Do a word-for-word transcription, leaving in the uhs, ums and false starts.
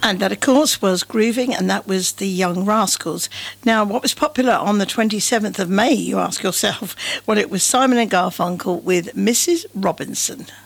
And that, of course, was Grooving, and that was the Young Rascals. Now, what was popular on the twenty-seventh of May, you ask yourself? Well, it was Simon and Garfunkel with Missus Robinson.